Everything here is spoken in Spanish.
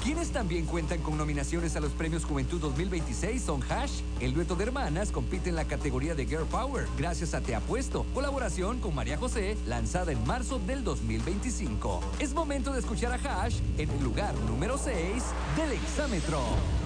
Quienes también cuentan con nominaciones a los premios Juventud 2026 son Hash. El dueto de hermanas compite en la categoría de Girl Power, gracias a Te Apuesto, colaboración con María José, lanzada en marzo del 2025. Es momento de escuchar a Hash en el lugar número 6 del Exámetro.